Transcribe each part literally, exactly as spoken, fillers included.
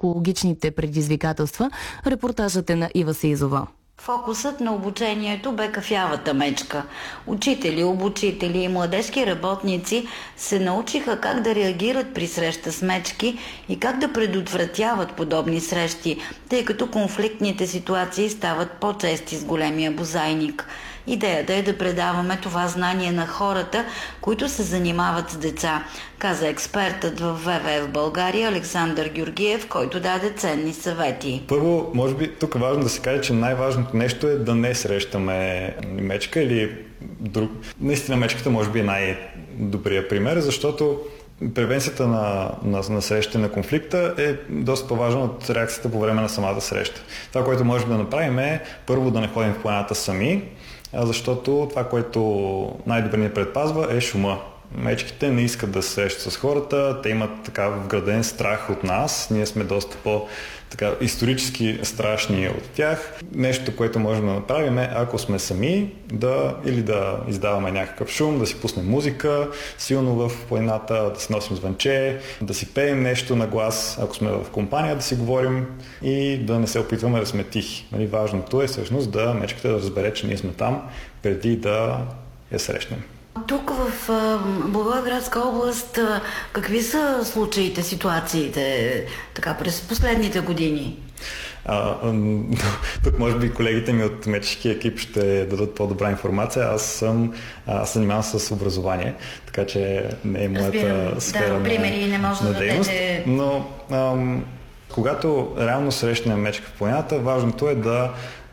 екологичните предизвикателства. Репортажът е на Ива Сизова. Фокусът на обучението бе кафявата мечка. Учители, обучители и младежки работници се научиха как да реагират при среща с мечки и как да предотвратяват подобни срещи, тъй като конфликтните ситуации стават по-чести с големия бозайник. Идеята е да предаваме това знание на хората, които се занимават с деца, каза експертът в В В Ф в България Александър Георгиев, който даде ценни съвети. Първо, може би тук е важно да се каже, че най-важното нещо е да не срещаме мечка или друг. Наистина мечката може би е най-добрият пример, защото превенцията на, на, на среща на конфликта е доста по-важна от реакцията по време на самата среща. Това, което можем да направим е първо да не ходим в планината сами, защото това, което най-добре ни предпазва, е шума. Мечките не искат да се срещат с хората, те имат така вграден страх от нас, ние сме доста по- така, исторически страшни от тях. Нещо, което можем да направим е, ако сме сами, да или да издаваме някакъв шум, да си пуснем музика, силно в планината, да си носим звънче, да си пеем нещо на глас, ако сме в компания, да си говорим и да не се опитваме да сме тихи. Нали, важното е всъщност да мечката да разбере, че ние сме там, преди да я срещнем. Тук в Благоевградска област какви са случаите, ситуациите така през последните години? А, тук може би колегите ми от мечешкия екип ще дадат по-добра информация. Аз съм аз се занимавам с образование, така че не е моята сфера да, примери не може на да дейност. дадете... Но ам, когато реално срещнем мечка в планината, важното е да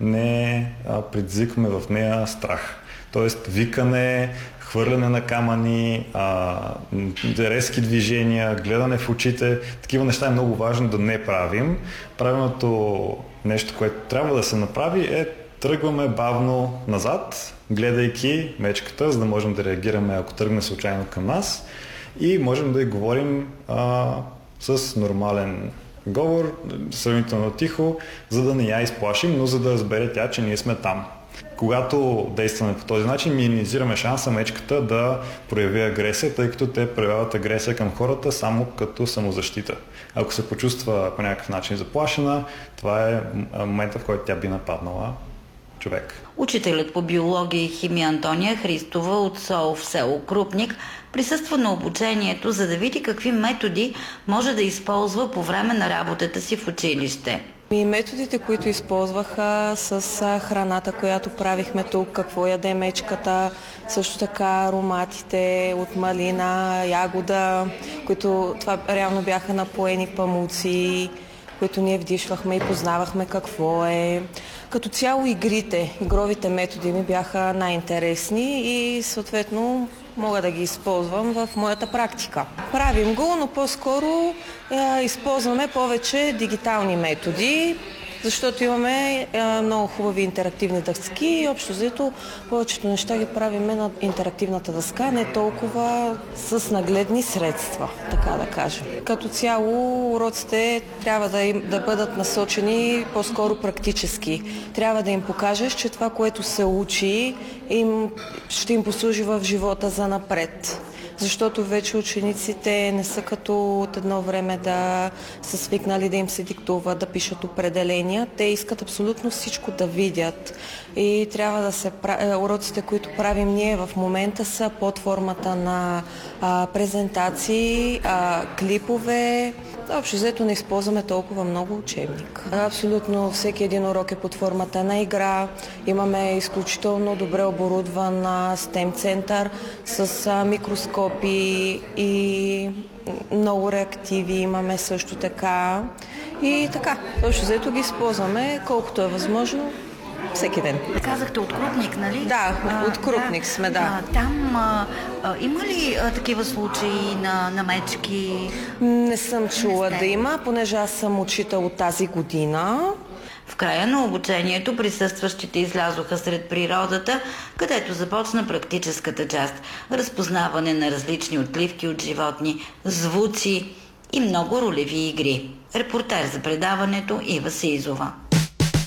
не а, предизвикаме в нея страх. Тоест викане, хвърляне на камъни, а, резки движения, гледане в очите. Такива неща е много важно да не правим. Правилното нещо, което трябва да се направи е тръгваме бавно назад, гледайки мечката, за да можем да реагираме, ако тръгне случайно към нас и можем да й говорим а, с нормален говор, сравнително тихо, за да не я изплашим, но за да разбере тя, че ние сме там. Когато действаме по този начин, минимизираме шанса мечката да прояви агресия, тъй като те проявяват агресия към хората само като самозащита. Ако се почувства по някакъв начин заплашена, това е момента, в който тя би нападнала човек. Учителят по биология и химия Антония Христова от СОУ в село Крупник присъства на обучението, за да види какви методи може да използва по време на работата си в училище. И методите, които използваха с храната, която правихме тук, какво яде мечката, също така ароматите от малина, ягода, които това реално бяха напоени памуци, които ние вдишвахме и познавахме какво е. Като цяло игрите, игровите методи ми бяха най-интересни и съответно мога да ги използвам в моята практика. Правим го, но по-скоро е, използваме повече дигитални методи, защото имаме е, много хубави интерактивни дъски и общо взето повечето неща ги правиме на интерактивната дъска, не толкова с нагледни средства, така да кажем. Като цяло уроците трябва да, им, да бъдат насочени по-скоро практически. Трябва да им покажеш, че това, което се учи, им, ще им послужи в живота за напред. Защото вече учениците не са като от едно време да са свикнали да им се диктува, да пишат определения. Те искат абсолютно всичко да видят. И трябва да се... Уроците, които правим ние в момента, са под формата на а, презентации, а, клипове. Общо взето не използваме толкова много учебник. Абсолютно всеки един урок е под формата на игра. Имаме изключително добре оборудван STEM център с микроскопи и много реактиви имаме също така. И така, общо взето ги използваме колкото е възможно всеки ден. Казахте от Крупник, нали? Да, от Крупник да. сме, да. А, там а, а, има ли а, такива случаи на, на мечки? Не съм чула да има, понеже аз съм учител от тази година. В края на обучението присъстващите излязоха сред природата, където започна практическата част. Разпознаване на различни отливки от животни, звуци и много ролеви игри. Репортер за предаването Ива Сизова.